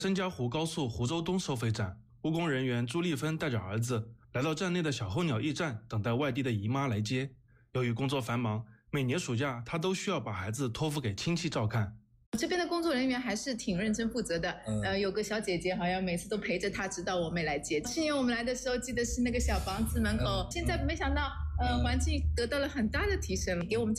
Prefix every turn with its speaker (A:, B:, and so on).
A: 申嘉湖高速湖州东收费站，务工人员朱丽芬带着儿子来到站内的小候鸟驿站，等待外地的姨妈来接。由于工作繁忙，每年暑假她都需要把孩子托付给亲戚照看。
B: 这边的工作人员还是挺认真负责的，有个小姐姐好像每次都陪着她，直到我们来接。去年我们来的时候，记得是那个小房子门口，现在没想到环境得到了很大的提升，给我们